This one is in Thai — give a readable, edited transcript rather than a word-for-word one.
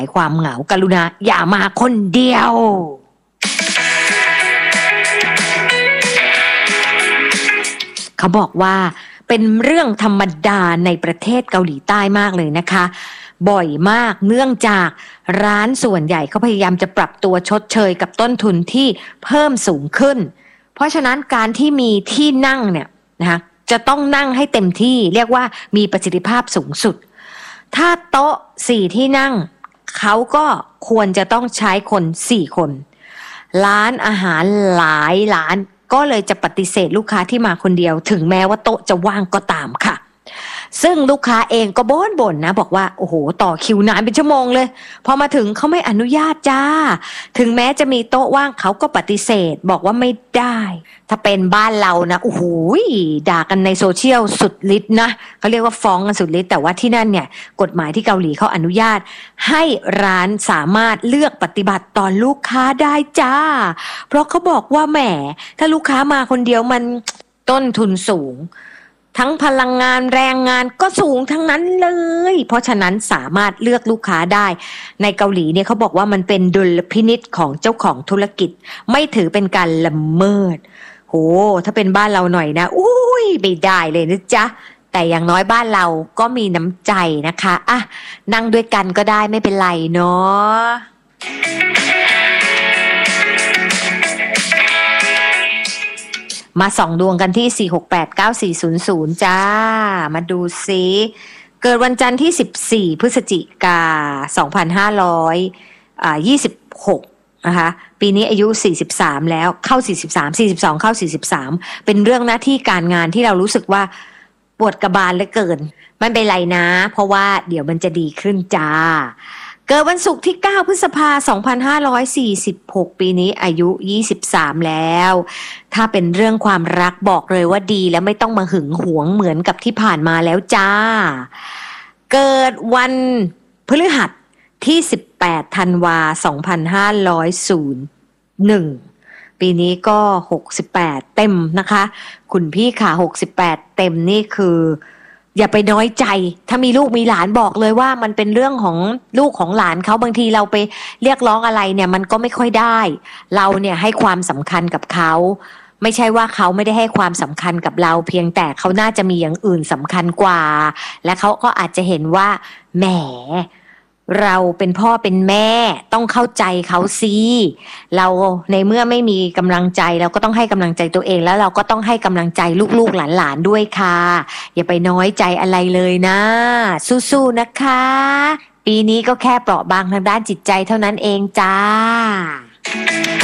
ความเหงากรุณาอย่ามาคนเดียวเขาบอกว่าเป็นเรื่องธรรมดาในประเทศเกาหลีใต้มากเลยนะคะบ่อยมากเนื่องจากร้านส่วนใหญ่เขาพยายามจะปรับตัวชดเชยกับต้นทุนที่เพิ่มสูงขึ้นเพราะฉะนั้นการที่มีที่นั่งเนี่ยนะคะจะต้องนั่งให้เต็มที่เรียกว่ามีประสิทธิภาพสูงสุดถ้าโต๊ะ4ที่นั่งเขาก็ควรจะต้องใช้คน4คนร้านอาหารหลายร้านก็เลยจะปฏิเสธลูกค้าที่มาคนเดียวถึงแม้ว่าโต๊ะจะว่างก็ตามค่ะซึ่งลูกค้าเองก็บ่นนะบอกว่าโอ้โหต่อคิวนานเป็นชั่วโมงเลยพอมาถึงเขาไม่อนุญาตจ้าถึงแม้จะมีโต๊ะว่างเขาก็ปฏิเสธบอกว่าไม่ได้ถ้าเป็นบ้านเรานะโอ้โหด่ากันในโซเชียลสุดฤทธิ์นะเขาเรียกว่าฟ้องกันสุดฤทธิ์แต่ว่าที่นั่นเนี่ยกฎหมายที่เกาหลีเขาอนุญาตให้ร้านสามารถเลือกปฏิบัติต่อลูกค้าได้จ้าเพราะเขาบอกว่าแหมถ้าลูกค้ามาคนเดียวมันต้นทุนสูงทั้งพลังงานแรงงานก็สูงทั้งนั้นเลยเพราะฉะนั้นสามารถเลือกลูกค้าได้ในเกาหลีเนี่ยเขาบอกว่ามันเป็นดุลพินิจของเจ้าของธุรกิจไม่ถือเป็นการละเมิดโหถ้าเป็นบ้านเราหน่อยนะอุ้ยไม่ได้เลยนะจ๊ะแต่อย่างน้อยบ้านเราก็มีน้ำใจนะคะอ่ะนั่งด้วยกันก็ได้ไม่เป็นไรเนาะมาส่องดวงกันที่4689400จ้ามาดูซิเกิดวันจันทร์ที่14พฤศจิกายน2526นะคะปีนี้อายุ43แล้วเข้า42เข้า43เป็นเรื่องหน้าที่การงานที่เรารู้สึกว่าปวดกระบาลเหลือเกินไม่เป็นไรนะเพราะว่าเดี๋ยวมันจะดีขึ้นจ้าเกิดวันศุกร์ที่9พฤษภาคม2546ปีนี้อายุ23แล้วถ้าเป็นเรื่องความรักบอกเลยว่าดีแล้วไม่ต้องมาหึงหวงเหมือนกับที่ผ่านมาแล้วจ้าเกิดวันพฤหัสที่18ธันวาคม2501ปีนี้ก็68เต็มนะคะคุณพี่ค่ะ68เต็มนี่คืออย่าไปน้อยใจถ้ามีลูกมีหลานบอกเลยว่ามันเป็นเรื่องของลูกของหลานเขาบางทีเราไปเรียกร้องอะไรเนี่ยมันก็ไม่ค่อยได้เราเนี่ยให้ความสำคัญกับเขาไม่ใช่ว่าเขาไม่ได้ให้ความสำคัญกับเราเพียงแต่เขาน่าจะมีอย่างอื่นสำคัญกว่าและเขาก็อาจจะเห็นว่าแหมเราเป็นพ่อเป็นแม่ต้องเข้าใจเขาสิเราในเมื่อไม่มีกำลังใจเราก็ต้องให้กำลังใจตัวเองแล้วเราก็ต้องให้กำลังใจลูกๆหลานๆด้วยค่ะอย่าไปน้อยใจอะไรเลยนะสู้ๆนะคะปีนี้ก็แค่เปราะบางทางด้านจิตใจเท่านั้นเองจ้า